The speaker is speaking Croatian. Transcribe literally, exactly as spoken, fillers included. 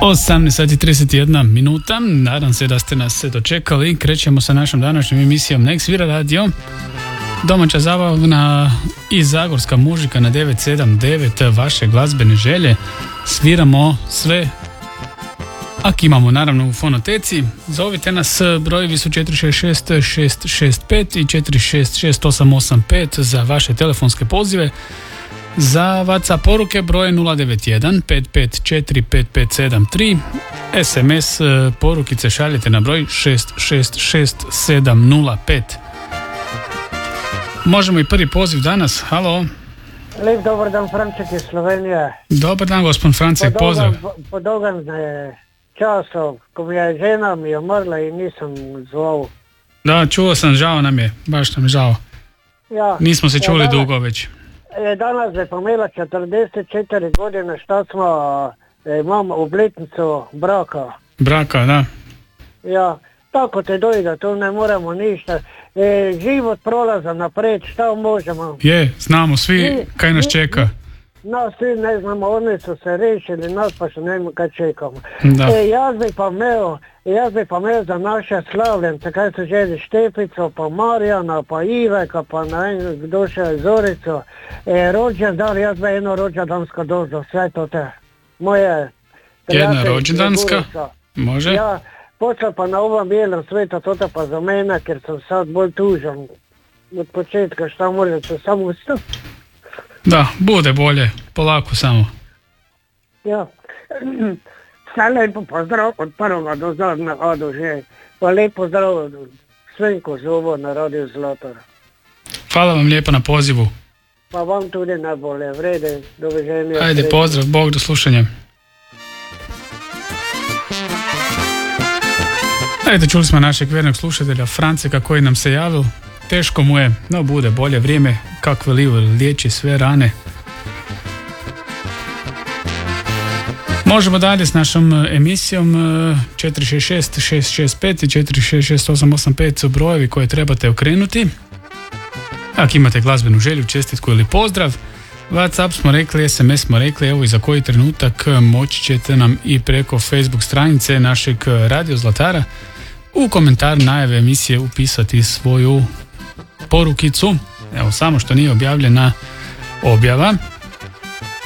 osamnaest sati i trideset jedna minuta. Nadam se da ste nas dočekali. Krećemo sa našom današnjom emisijom Nek svira radio. Domaća zabavna i zagorska muzika na devet sedam devet, vaše glazbene želje. Sviramo sve, ako imamo naravno u fonoteci. Zovite nas, brojevi su četiri šest šest šest šest pet i četiri šest šest osam osam pet za vaše telefonske pozive. Za WhatsApp poruke broj nula devet jedan pet pet četiri pet pet sedam tri. S M S porukice šaljete na broj šest šest šest sedam nula pet. Možemo i prvi poziv danas. Halo. Lijep dobar dan, Francek iz Slovenije. Dobar dan, gospodin Francek, pozdrav. Po dolgem času, ko mi je žena mi je umrla i nisam zvao. Da, čuo sam, žao nam je, baš nam je žao. Ja, Nismo se čuli ja, danas, dugo već. je danas je pomela četrdeset četiri godine što smo, imam obljetnicu braka. Braka, da. Ja, tako te dojde, tu ne moramo ništa. E, život prolaza naprijed, šta možemo? Je, znamo svi I, kaj nas i, čeka. Nas svi ne znamo, oni su se rešili, nas pa še ne znamo kaj čekamo. Da. E, jaz bi pa imel, jaz bi pa imel za naše slavljence, kaj se želi Štefico, pa Marjana, pa Iveka, pa ne vem, kdo še je Zorico. E, rođendan, jaz bi eno rođendansko dozo, sve to te. Moje Jedna rođendanska, može. Ja, počel pa na ovom bijelom svetu, to pa za mene, ker sam sad bolj tužan. Od početka šta moram se samo ustav. Da, bude bolje, polako samo. Ja, sve lepo pozdrav od prvoga do zadnjega do že. Pa lepo pozdrav Svenko Zovo na Radio Zlatar. Hvala vam lijepo na pozivu. Pa vam tudi najbolje, vrede, doviđenja. Ajde, pozdrav, Bog, do slušanja. Ajde, čuli smo našeg vjernog slušatelja Franceka koji nam se javil. Teško mu je, no bude bolje vrijeme, kakve lijevo liječi sve rane. Možemo dalje s našom emisijom. Četiri šest šest šest šest pet i četiri šest šest osam osam pet su brojevi koje trebate okrenuti. Ako imate glazbenu želju, čestitku ili pozdrav. WhatsApp smo rekli, S M S smo rekli, evo i za koji trenutak moći ćete nam i preko Facebook stranice našeg Radio Zlatara u komentar najave emisije upisati svoju porukicu. Evo, samo što nije objavljena objava.